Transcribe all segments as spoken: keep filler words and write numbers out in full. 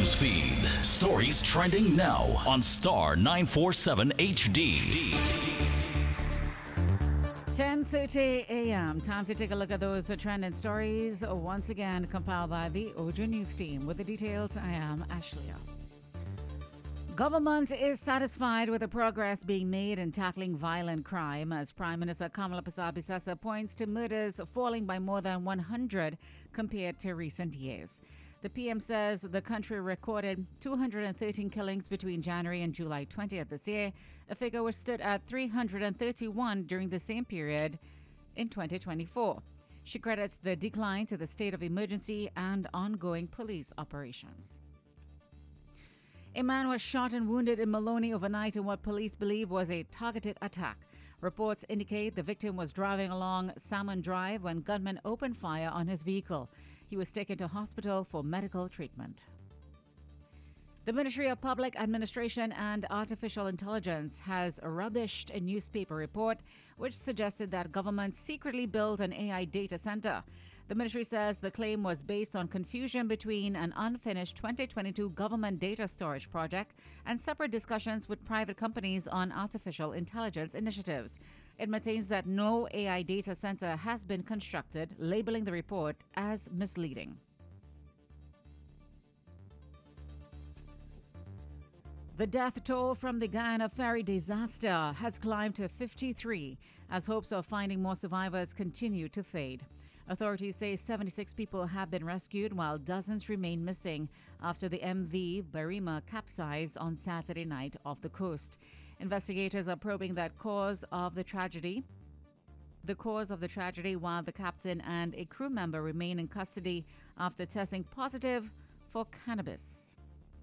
News feed. Stories trending now on Star nine forty-seven H D. ten thirty a.m. Time to take a look at those trending stories. Once again, compiled by the Ojo News team. With the details, I am Ashleigh. Government is satisfied with the progress being made in tackling violent crime as Prime Minister Kamala Persad-Bissessar points to murders falling by more than one hundred compared to recent years. The P M says the country recorded two hundred thirteen killings between January and July twentieth this year, a figure which stood at three hundred thirty-one during the same period in twenty twenty-four. She credits the decline to the state of emergency and ongoing police operations. A man was shot and wounded in Maloney overnight in what police believe was a targeted attack. Reports indicate the victim was driving along Salmon Drive when gunmen opened fire on his vehicle. He was taken to hospital for medical treatment. The Ministry of Public Administration and Artificial Intelligence has rubbished a newspaper report which suggested that government secretly built an A I data center. The ministry says the claim was based on confusion between an unfinished twenty twenty-two government data storage project and separate discussions with private companies on artificial intelligence initiatives. It maintains that no A I data center has been constructed, labeling the report as misleading. The death toll from the Guyana ferry disaster has climbed to fifty-three as hopes of finding more survivors continue to fade. Authorities say seventy-six people have been rescued while dozens remain missing after the M V Barima capsized on Saturday night off the coast. Investigators are probing that cause of the tragedy. The cause of the tragedy while the captain and a crew member remain in custody after testing positive for cannabis.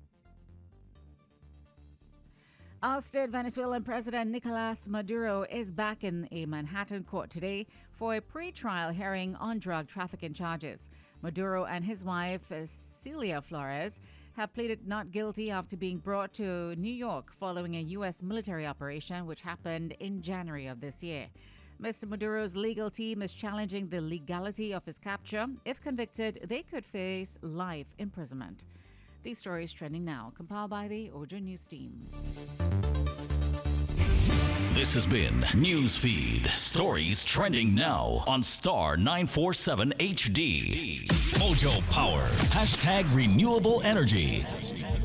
Ousted Venezuelan President Nicolas Maduro is back in a Manhattan court today for a pre-trial hearing on drug trafficking charges. Maduro and his wife, Celia Flores, have pleaded not guilty after being brought to New York following a U S military operation which happened in January of this year. Mister Maduro's legal team is challenging the legality of his capture. If convicted, they could face life imprisonment. These stories trending now, compiled by the Ojo News team. This has been Newsfeed. Stories trending now on Star nine forty-seven H D. Mojo Power. Hashtag renewable energy.